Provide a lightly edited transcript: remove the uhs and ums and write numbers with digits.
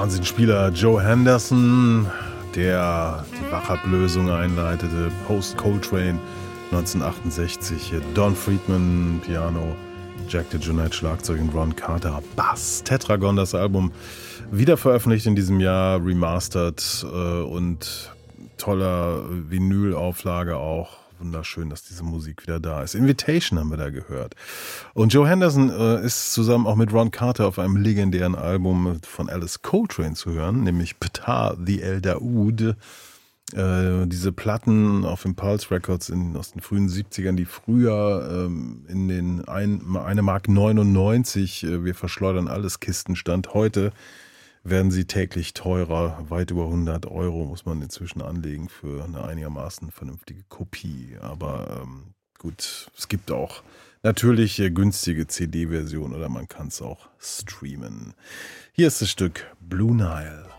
Wahnsinnsspieler Joe Henderson, der die Wachablösung einleitete, Post Coltrane 1968, Don Friedman Piano, Jack DeJohnette Schlagzeug und Ron Carter Bass. Tetragon, das Album, wieder veröffentlicht in diesem Jahr, remastered und toller Vinylauflage auch. Wunderschön, dass diese Musik wieder da ist. Invitation haben wir da gehört. Und Joe Henderson ist zusammen auch mit Ron Carter auf einem legendären Album von Alice Coltrane zu hören, nämlich Ptah the El Daoud. Diese Platten auf Impulse Records aus den frühen 70ern, die früher in den 1,99 Mark, wir verschleudern alles Kistenstand. Heute werden sie täglich teurer, weit über 100 Euro muss man inzwischen anlegen für eine einigermaßen vernünftige Kopie. Aber gut, es gibt auch natürlich günstige CD-Versionen oder man kann es auch streamen. Hier ist das Stück Blue Nile.